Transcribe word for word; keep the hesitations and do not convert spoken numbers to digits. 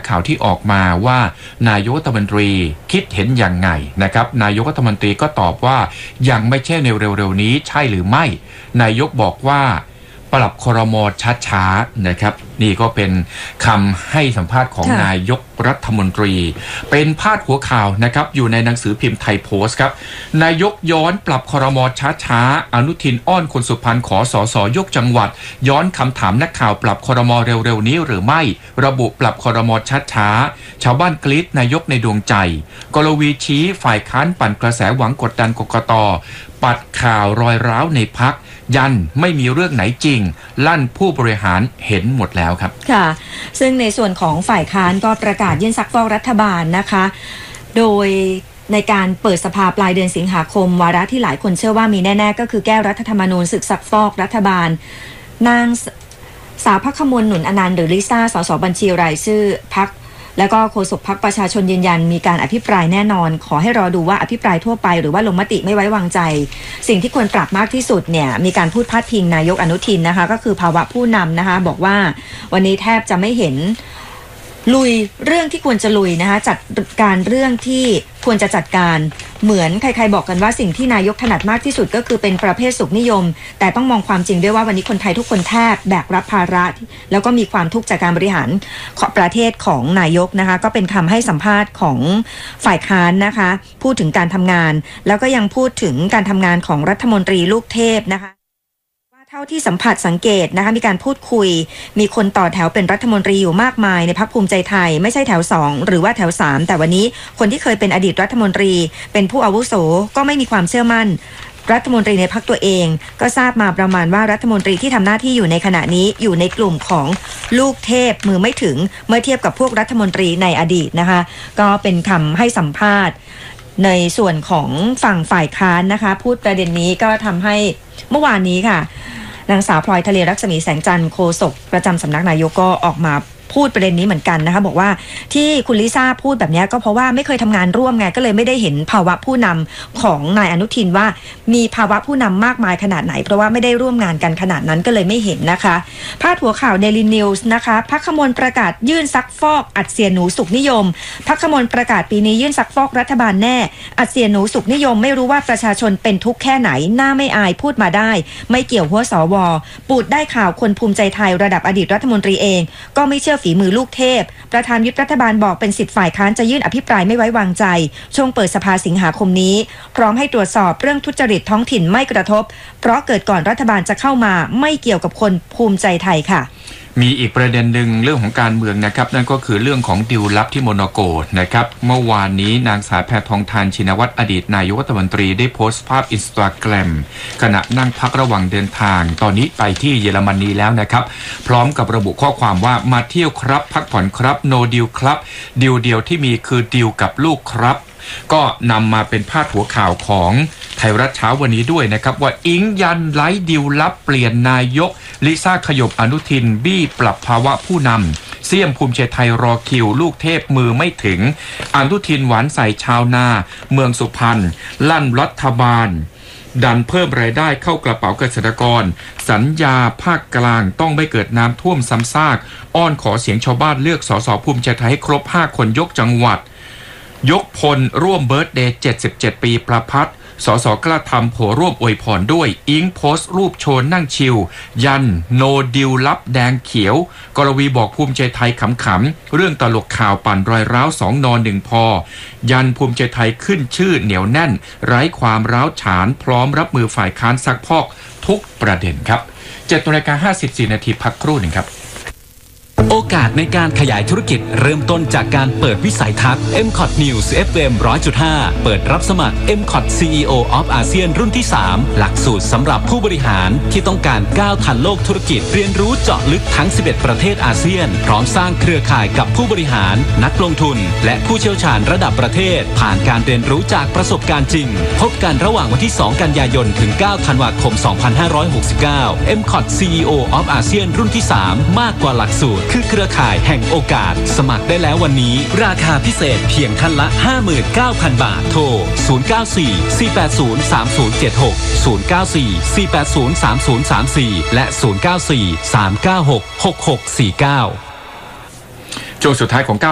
ข่าวที่ออกมาว่านายกรัฐมนตรีคิดเห็นอย่างไงนะครับนายกรัฐมนตรีก็ตอบว่ายังไม่ใช่ในเร็วๆนี้ใช่หรือไม่นายกบอกว่าปรับครม.ช้าๆนะครับนี่ก็เป็นคำให้สัมภาษณ์ของนายกรัฐมนตรีเป็นพาดหัวข่าวนะครับอยู่ในหนังสือพิมพ์ไทยโพสต์ครับนายกย้อนปรับครม.ช้าๆอนุทินอ้อนคนสุพรรณขอสสยกจังหวัดย้อนคำถามนักข่าวปรับครม.เร็วๆนี้หรือไม่ระบุปรับครม.ช้าๆชาวบ้านกรี๊ดนายกในดวงใจกรวีชี้ฝ่ายค้านปั่นกระแสหวังกดดันกกต.ปัดข่าวรอยร้าวในพรรคยันไม่มีเรื่องไหนจริงลั่นผู้บริหารเห็นหมดแล้วครับค่ะซึ่งในส่วนของฝ่ายค้านก็ประกาศยื่นซักฟอกรัฐบาลนะคะโดยในการเปิดสภาปลายเดือนสิงหาคมวาระที่หลายคนเชื่อว่ามีแน่ๆก็คือแก้รัฐธรรมนูญศึกซักฟอกรัฐบาลนางสาวพรรคขมลหนุนอนันต์หรือลิซ่าสสบัญชีรายชื่อพรรคแล้วก็โฆษกพรรคประชาชนยืนยันมีการอภิปรายแน่นอนขอให้รอดูว่าอภิปรายทั่วไปหรือว่าลงมติไม่ไว้วางใจสิ่งที่ควรปรับมากที่สุดเนี่ยมีการพูดพาดพิงนายกอนุทินนะคะก็คือภาวะผู้นำนะคะบอกว่าวันนี้แทบจะไม่เห็นลุยเรื่องที่ควรจะลุยนะคะจัดการเรื่องที่ควรจะจัดการเหมือนใครๆบอกกันว่าสิ่งที่นายกถนัดมากที่สุดก็คือเป็นประเภทสุขนิยมแต่ต้องมองความจริงด้วยว่าวันนี้คนไทยทุกคนแทบแบกรับภาระแล้วก็มีความทุกข์จากการบริหารของประเทศของนายกนะคะก็เป็นคำให้สัมภาษณ์ของฝ่ายค้านนะคะพูดถึงการทำงานแล้วก็ยังพูดถึงการทำงานของรัฐมนตรีลูกเทพนะคะเท่าที่สัมผัสสังเกตนะคะมีการพูดคุยมีคนต่อแถวเป็นรัฐมนตรีอยู่มากมายในพรรคภูมิใจไทยไม่ใช่แถวสองหรือว่าแถวสามแต่วันนี้คนที่เคยเป็นอดีตรัฐมนตรีเป็นผู้อาวุโสก็ไม่มีความเชื่อมั่นรัฐมนตรีในพรรคตัวเองก็ทราบมาประมาณว่ารัฐมนตรีที่ทำหน้าที่อยู่ในขณะนี้อยู่ในกลุ่มของลูกเทพมือไม่ถึงเมื่อเทียบกับพวกรัฐมนตรีในอดีตนะคะก็เป็นคำให้สัมภาษณ์ในส่วนของฝั่งฝ่ายค้านนะคะพูดประเด็นนี้ก็ทำให้เมื่อวานนี้ค่ะนางสาวพลอยทะเลรัศมีแสงจันทร์โฆษกประจำสำนักนายกก็ออกมาพูดประเด็นนี้เหมือนกันนะคะบอกว่าที่คุณลิซ่าพูดแบบนี้ก็เพราะว่าไม่เคยทำงานร่วมไงก็เลยไม่ได้เห็นภาวะผู้นำของนายอนุทินว่ามีภาวะผู้นำมากมายขนาดไหนเพราะว่าไม่ได้ร่วมงานกันขนาดนั้นก็เลยไม่เห็นนะคะพาดหัวข่าว Daily News นะคะพรรคขมลประกาศยื่นซักฟอกอัดเสียหนูสุขนิยมพรรคขมลประกาศปีนี้ยื่นซักฟอกรัฐบาลแน่อัดเสียหนูสุขนิยมไม่รู้ว่าประชาชนเป็นทุกข์แค่ไหนหน้าไม่อายพูดมาได้ไม่เกี่ยวหัวสวปูดได้ข่าวคนภูมิใจไทยระดับอดีตรัฐมนตรีเองก็ไม่เชื่อฝีมือลูกเทพประธานวิปรัฐบาลบอกเป็นสิทธิ์ฝ่ายค้านจะยื่นอภิปรายไม่ไว้วางใจช่วงเปิดสภาสิงหาคมนี้พร้อมให้ตรวจสอบเรื่องทุจริตท้องถิ่นไม่กระทบเพราะเกิดก่อนรัฐบาลจะเข้ามาไม่เกี่ยวกับคนภูมิใจไทยค่ะมีอีกประเด็นหนึ่งเรื่องของการเมืองนะครับนั่นก็คือเรื่องของดิวลับที่โมนาโกนะครับเมื่อวานนี้นางสาวแพทองธารชินวัตรอดีตนายกรัฐมนตรีได้โพสต์ภาพอินสตาแกรมขณะนั่งพักระหว่างเดินทางตอนนี้ไปที่เยอรมนีแล้วนะครับพร้อมกับระบุข้อความว่ามาเที่ยวครับพักผ่อนครับโนดิวครับดิวเดียวที่มีคือดิวกับลูกครับก็นำมาเป็นพาดหัวข่าวของไทยรัฐเช้าวันนี้ด้วยนะครับว่าอิงยันไร้ดิวลับเปลี่ยนนายกลิซ่าขยบอนุทินบี้ปรับภาวะผู้นำเสี่ยมภูมิใจไทยรอคิวลูกเทพมือไม่ถึงอนุทินหวานใส่ชาวนาเมืองสุพรรณลั่นรัฐบาลดันเพิ่มรายได้เข้ากระเป๋าเกษตรกรสัญญาภาคกลางต้องไม่เกิดน้ำท่วมซ้ำซากอ้อนขอเสียงชาวบ้านเลือกสสภูมิใจไทยให้ครบห้าคนยกจังหวัดยกพลร่วมเบิร์ธเดย์เจ็ดสิบเจ็ดปีประพัฒน์สสกล้าทำโผร่วมอวยพรด้วยอิงโพสต์รูปโชว์นั่งชิลยันโนดิวลับแดงเขียวกรวีบอกภูมิใจไทยขำๆเรื่องตลกข่าวปั่นรอยร้าวสองนอนหนึ่งพอยันภูมิใจไทยขึ้นชื่อเหนียวแน่นไร้ความร้าวฉานพร้อมรับมือฝ่ายค้านซักพอกทุกประเด็นครับเจ็ดนาฬิกาห้าสิบสี่นาทีพักครู่หนึ่งครับโอกาสในการขยายธุรกิจเริ่มต้นจากการเปิดวิสัยทัศน์ เอ็ม คอท News เอฟ เอ็ม หนึ่งร้อยจุดห้า เปิดรับสมัคร เอ็ม คอท ซี อี โอ of อาเซียนรุ่นที่สามหลักสูตรสำหรับผู้บริหารที่ต้องการก้าวทันโลกธุรกิจเรียนรู้เจาะลึกทั้งสิบเอ็ดประเทศอาเซียนพร้อมสร้างเครือข่ายกับผู้บริหารนักลงทุนและผู้เชี่ยวชาญระดับประเทศผ่านการเรียนรู้จากประสบการณ์จริงพบกันระหว่างวันที่สองกันยายนถึงเก้าธันวาคมสองพันห้าร้อยหกสิบเก้า เอ็ม คอท ซี อี โอ of อาเซียนรุ่นที่สามมากกว่าหลักสูตรคือเครือข่ายแห่งโอกาสสมัครได้แล้ววันนี้ราคาพิเศษเพียงท่านละ ห้าหมื่นเก้าพัน บาทโทรศูนย์ เก้า สี่ สี่ แปด ศูนย์ สาม ศูนย์ เจ็ด หก ศูนย์ เก้า สี่ สี่ แปด ศูนย์ สาม ศูนย์ สาม สี่และศูนย์ เก้า สี่ สาม เก้า หก หก หก สี่ เก้าช่วงสุดท้ายของ